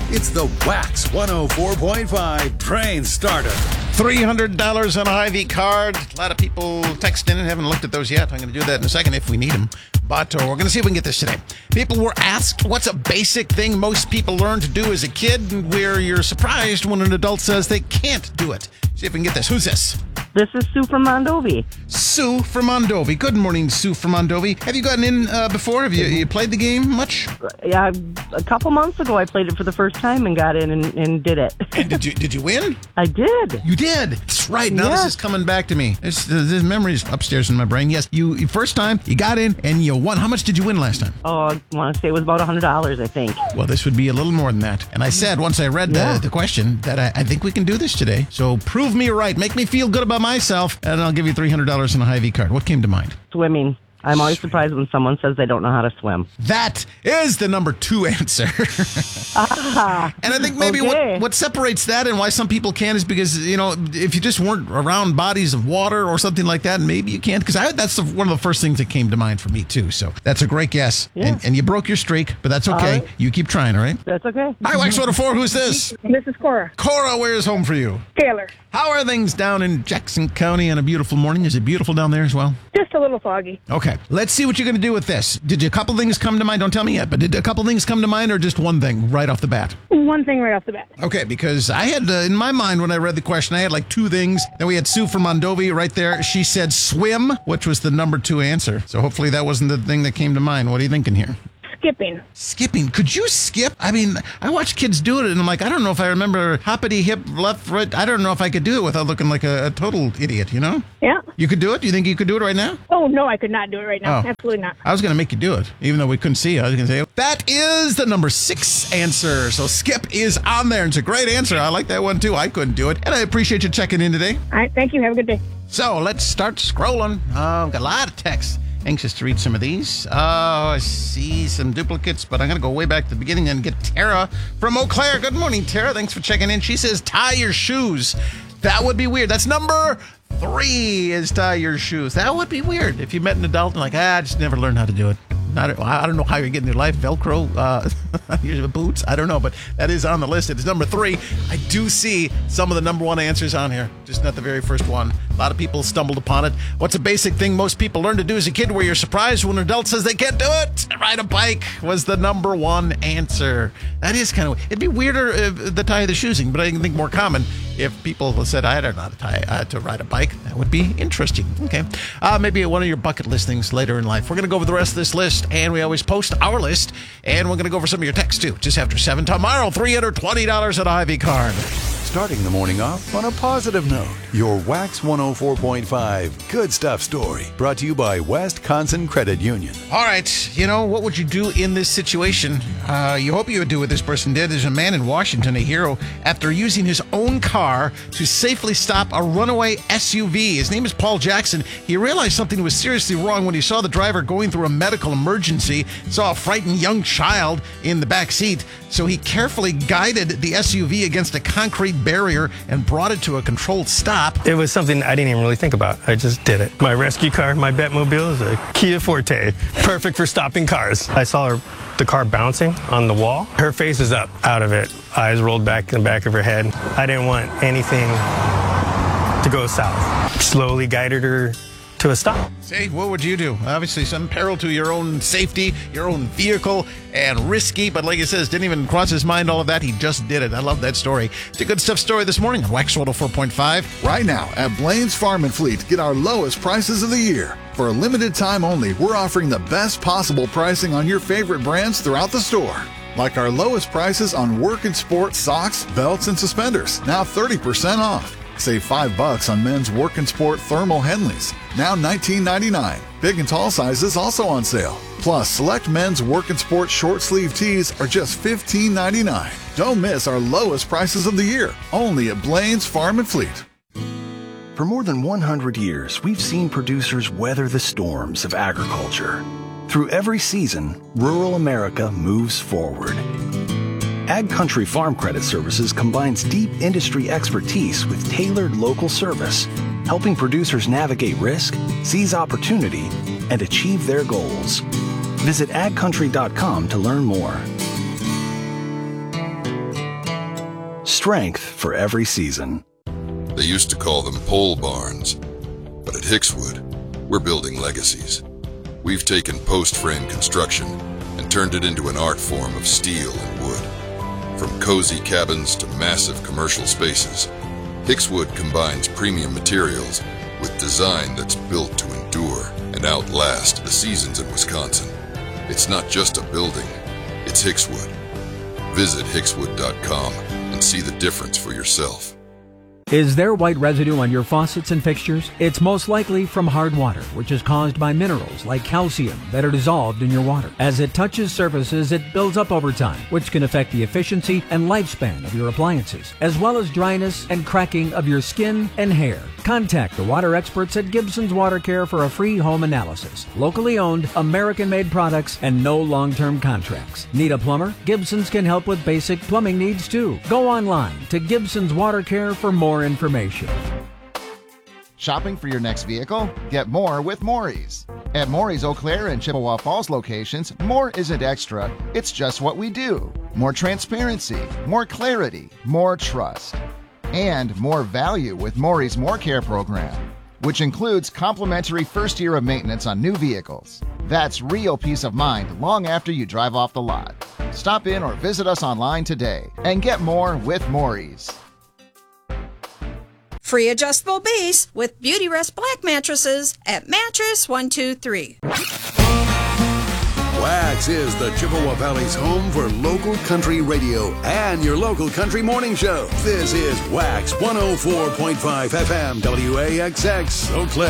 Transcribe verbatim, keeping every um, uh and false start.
It's the Wax one oh four point five Train Starter. three hundred dollars on a Hy-Vee card. A lot of people texting in and haven't looked at those yet. I'm going to do that in a second if we need them. But uh, we're going to see if we can get this today. People were asked what's a basic thing most people learn to do as a kid and where you're surprised when an adult says they can't do it. See if we can get this. Who's this? This is Sue from Mondovi. Sue from Mondovi. Good morning, Sue from Mondovi. Have you gotten in uh, before? Have you, you played the game much? Yeah, a couple months ago I played it for the first time and got in and, and did it. And did you did you win? I did. You did. That's right. Now yes. This is coming back to me. This, this memory's upstairs in my brain. Yes, you, you first time you got in and you won. How much did you win last time? Oh, I want to say it was about one hundred dollars, I think. Well, this would be a little more than that. And I said once I read yeah. the, the question that I, I think we can do this today. So prove me right. Make me feel good about myself, and I'll give you three hundred dollars in a Hy-Vee card. What came to mind? Swimming. I'm always surprised when someone says they don't know how to swim. That is the number two answer. ah, and I think maybe okay. what, what separates that and why some people can is because, you know, if you just weren't around bodies of water or something like that, maybe you can't. Because that's the, one of the first things that came to mind for me, too. So that's a great guess. Yeah. And, and you broke your streak, but that's okay. Right. You keep trying, all right? That's okay. Hi, Wax one oh four. Who's this? This is Cora. Cora, where is home for you? Taylor. How are things down in Jackson County on a beautiful morning? Is it beautiful down there as well? Just a little foggy. Okay. Let's see what you're going to do with this. Did a couple things come to mind? Don't tell me yet, but did a couple things come to mind or just one thing right off the bat? One thing right off the bat. Okay, because I had, uh, in my mind when I read the question, I had like two things. Then we had Sue from Mondovi right there. She said swim, which was the number two answer. So hopefully that wasn't the thing that came to mind. What are you thinking here? Skipping. Skipping. Could you skip? I mean, I watch kids do it, and I'm like, I don't know if I remember hoppity, hip, left, right. I don't know if I could do it without looking like a, a total idiot, you know? Yeah. You could do it? Do you think you could do it right now? Oh, no, I could not do it right now. Oh. Absolutely not. I was going to make you do it, even though we couldn't see you. I was going to say, that is the number six answer. So skip is on there. It's a great answer. I like that one, too. I couldn't do it. And I appreciate you checking in today. All right. Thank you. Have a good day. So let's start scrolling. Uh, I've got a lot of texts. Anxious to read some of these. Oh, I see some duplicates, but I'm going to go way back to the beginning and get Tara from Eau Claire. Good morning, Tara. Thanks for checking in. She says, tie your shoes. That would be weird. That's number three is tie your shoes. That would be weird if you met an adult and like, ah, I just never learned how to do it. Not, I don't know how you're getting your life. Velcro, uh, boots. I don't know, but that is on the list. It's number three. I do see some of the number one answers on here, just not the very first one. A lot of people stumbled upon it. What's a basic thing most people learn to do as a kid where you're surprised when an adult says they can't do it? Ride a bike was the number one answer. That is kind of, it'd be weirder if the tie of the shoesing, but I think more common if people said, I don't know how to tie, uh, to ride a bike. That would be interesting. Okay. Uh, maybe one of your bucket list things later in life. We're going to go over the rest of this list, and we always post our list, and we're going to go over some of your texts too, just after seven. Tomorrow, three hundred twenty dollars at Hy-Vee card. Starting the morning off on a positive note. Your Wax one oh four point five Good Stuff story. Brought to you by Wisconsin Credit Union. All right. You know, what would you do in this situation? Uh, you hope you would do what this person did. There's a man in Washington, a hero, after using his own car to safely stop a runaway S U V. His name is Paul Jackson. He realized something was seriously wrong when he saw the driver going through a medical emergency, saw a frightened young child in the back seat. So he carefully guided the S U V against a concrete barrier and brought it to a controlled stop. It was something I didn't even really think about. I just did it. My rescue car, my Batmobile, is a Kia Forte. Perfect for stopping cars. I saw her, the car bouncing on the wall. Her face is up, out of it. Eyes rolled back in the back of her head. I didn't want anything to go south. Slowly guided her to a stop. See, what would you do? Obviously, some peril to your own safety, your own vehicle, and risky, but like he says, didn't even cross his mind all of that. He just did it. I love that story. It's a Good Stuff story this morning on Wax one oh four point five. Right now at Blaine's Farm and Fleet, get our lowest prices of the year. For a limited time only, we're offering the best possible pricing on your favorite brands throughout the store. Like our lowest prices on work and sport socks, belts, and suspenders, now thirty percent off. Save five bucks on men's work and sport thermal Henleys, now nineteen ninety-nine. Big and tall sizes also on sale. Plus, select men's work and sport short sleeve tees are just fifteen ninety-nine. Don't miss our lowest prices of the year, only at Blaine's Farm and Fleet. For more than one hundred years, we've seen producers weather the storms of agriculture. Through every season, rural America moves forward. Ag Country Farm Credit Services combines deep industry expertise with tailored local service, helping producers navigate risk, seize opportunity, and achieve their goals. Visit ag country dot com to learn more. Strength for every season. They used to call them pole barns, but at Hickswood, we're building legacies. We've taken post-frame construction and turned it into an art form of steel and wood. From cozy cabins to massive commercial spaces, Hickswood combines premium materials with design that's built to endure and outlast the seasons in Wisconsin. It's not just a building, it's Hickswood. Visit hickswood dot com and see the difference for yourself. Is there white residue on your faucets and fixtures? It's most likely from hard water, which is caused by minerals like calcium that are dissolved in your water. As it touches surfaces, it builds up over time, which can affect the efficiency and lifespan of your appliances, as well as dryness and cracking of your skin and hair. Contact the water experts at Gibson's Water Care for a free home analysis. Locally owned, American-made products, and no long-term contracts. Need a plumber? Gibson's can help with basic plumbing needs too. Go online to Gibson's Water Care for more information. Shopping for your next vehicle? Get more with Maury's. At Maury's Eau Claire and Chippewa Falls locations, more isn't extra, it's just what we do. More transparency, more clarity, more trust, and more value with Maury's More Care program, which includes complimentary first year of maintenance on new vehicles. That's real peace of mind long after you drive off the lot. Stop in or visit us online today and get more with Maury's. Free adjustable base with Beautyrest Black mattresses at Mattress one two three. Wax is the Chippewa Valley's home for local country radio and your local country morning show. This is Wax one oh four point five F M W A X X Eau Claire.